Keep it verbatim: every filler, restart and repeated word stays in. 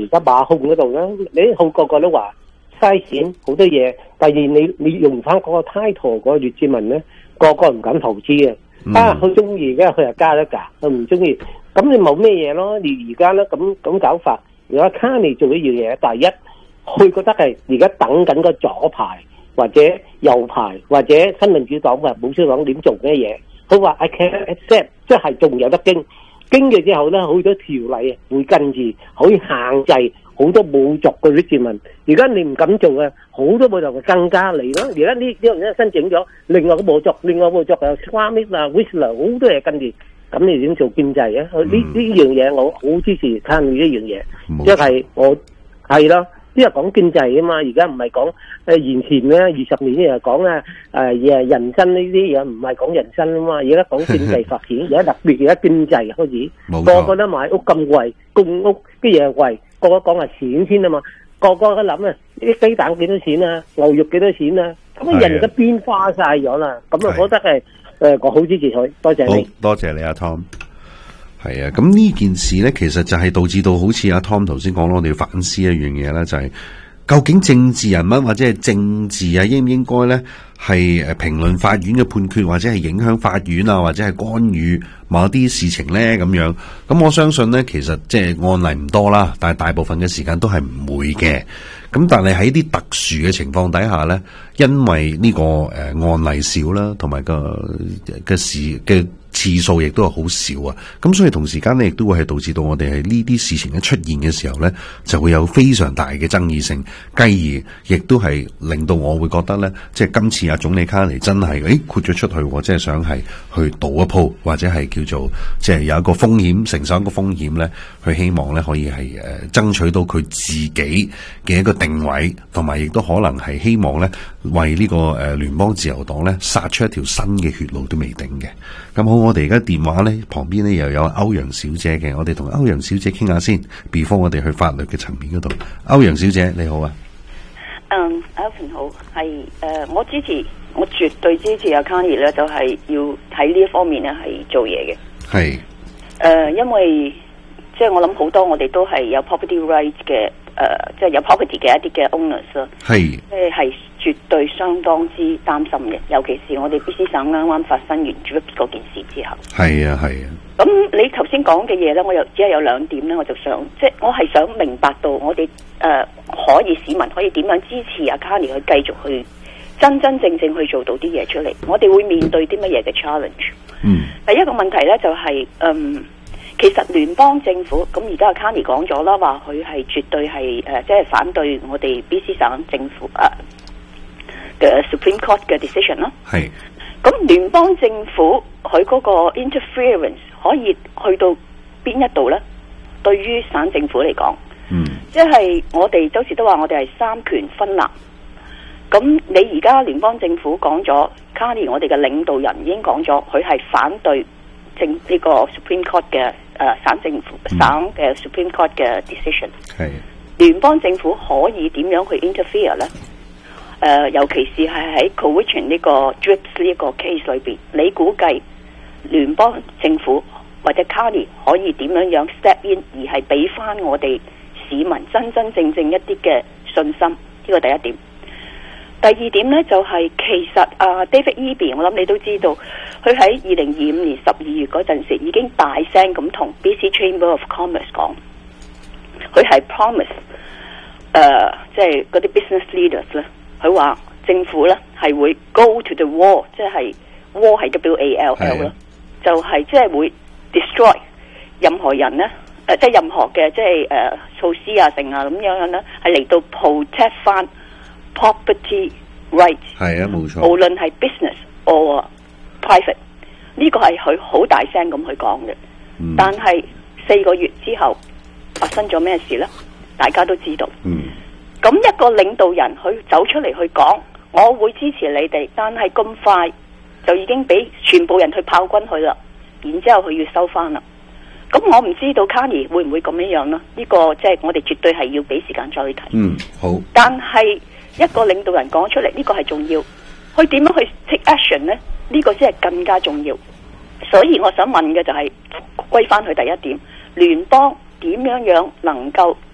而家把控嗰度啦，你好個個都話嘥錢好多嘢，但係你你用翻嗰個 title 嗰個粵志文咧，個個唔敢投資嘅。嗯、啊，佢中意嘅佢又加一價，佢唔中意，咁你冇咩嘢咯？你而家咧咁咁搞法，如果卡尼做一樣嘢，第一，佢覺得係而家等緊個左牌或者右牌或者新民主黨或保守黨點做咩嘢？佢話 I can't accept， 即係仲有得經，經咗之後咧，好多條例會跟住可以限制好多冇族嘅啲市民。而家你唔敢做啊，好多冇族就更加嚟咯。而家呢啲人咧申請咗另外個冇族，另外個冇族又 Swami 啊、Whistler 好多嘢跟住，咁你點做經濟啊？呢呢、嗯、樣嘢我好支持參與呢樣嘢，即係我係咯。即係講經濟啊嘛，而家唔係講誒以前咧二十年前又講啊誒誒人生呢啲嘢，唔係講人生啊嘛，而家講經濟發展，而家特別而家經濟開始，個個都買屋咁貴，供屋啲嘢貴，個個講係錢先啊嘛，個個都諗啊啲雞蛋幾多錢啊，牛肉幾多錢啊，咁啊人都變化晒咗啦，咁啊覺得係誒我好支持佢，多謝你， 好多謝你阿 Tom。係啊，咁呢件事咧，其實就係導致到好似阿 Tom 頭先講咯，我哋要反思一樣嘢啦，就係、是、究竟政治人物或者係政治啊，應唔應該咧係誒評論法院嘅判決，或者係影響法院啊，或者係干預某一啲事情咧咁樣？咁我相信咧，其實即係案例唔多啦，但係大部分嘅時間都係唔會嘅。咁但係喺啲特殊嘅情況底下咧，因為呢、這個誒、呃、案例少啦，同埋個嘅事嘅。次數亦都係好少啊，咁所以同時間咧，亦都會係導致到我哋係呢啲事情嘅出現嘅時候咧，就會有非常大嘅爭議性，繼而亦都係令到我會覺得咧，即係今次阿總理卡尼真係誒豁咗出去，即係想係去賭一鋪，或者係叫做即係有一個風險，承受一個風險咧，佢希望咧可以係誒爭取到佢自己嘅一個定位，同埋亦都可能係希望咧為呢個誒聯邦自由黨咧殺出一條新嘅血路都未定嘅。咁好，我哋而家電話咧旁邊咧又有歐陽小姐嘅，我哋同歐陽小姐傾下先 ，before 我哋去法律嘅層面嗰度。歐陽小姐你好啊， 嗯 Alvin 好，係誒、呃、我支持，我絕對支持阿 Carney 咧，就係、是、要喺呢一方面咧係做嘢嘅。係誒、呃，因為即係我諗好多我哋都係有 property rights 嘅。誒、呃，即係有 property 嘅一啲嘅 owners 咯，係，即係係絕對相當之擔心嘅，尤其是我哋 B C 省啱啱發生完 drip 嗰件事之後。係啊，係啊。咁你頭先講嘅嘢咧，我又只係有兩點咧，我就想，即係我係想明白到我哋誒、呃、可以市民可以點樣支持阿 Carney 去繼續去真真正正去做到啲嘢出嚟。我哋會面對啲乜嘢嘅 challenge？嗯，第一個問題咧就係、是、嗯。其實聯邦政府咁而家阿 Carney 講咗啦，話佢係絕對係誒，即、呃、係、就是、反對我哋 B C 省政府誒嘅、呃、Supreme Court 嘅 decision 啦。係。咁聯邦政府佢嗰個 interference 可以去到邊一度咧？對於省政府嚟講，嗯，即係我哋當時都話我哋係三權分立。咁你而家聯邦政府講咗 Carney 我哋嘅領導人已經講咗，佢係反對政呢、這個 Supreme Court 嘅。誒、呃，省政府、嗯、省嘅 Supreme Court 嘅 decision， 係聯邦政府可以點樣去 interfere 咧？誒、呃，尤其是係喺 Cowichan 呢個 drips 呢個 case 裏邊，你估計聯邦政府或者 Carney 可以點樣樣 step in， 而係俾翻我哋市民真真正正一啲嘅信心？呢、這個第一點。第二點咧就係、是、其實啊 David Eby 我諗你都知道，佢喺二零二五年十二月嗰陣時已經大聲咁同 B C Chamber of Commerce 講，佢係 promise 誒即係嗰啲 business leaders 咧，佢話政府咧係會 go to the wall， 即係 wall 係 W A L L 啦，就係即係會 destroy 任何人咧誒、呃、即係任何嘅即係誒、呃、措施啊成啊咁樣樣咧係嚟到 protect 翻 property rights， 係啊，冇錯。無論係 business or private， 呢個係佢好大聲咁去講嘅。嗯、但係四個月之後發生咗咩事呢？大家都知道。嗯。咁一個領導人去走出嚟去講，我會支持你哋，但係咁快就已經俾全部人去炮轟佢啦。然之後佢要收翻啦。咁我唔知道 Carney 會唔會咁樣樣呢？呢、這個即係我哋絕對係要俾時間再去睇。嗯，好。但係一個領導人講出嚟，呢、這個係重要。佢點樣去 take action 呢？呢、這個先係更加重要。所以我想問嘅就係歸翻去第一點，聯邦點樣樣能夠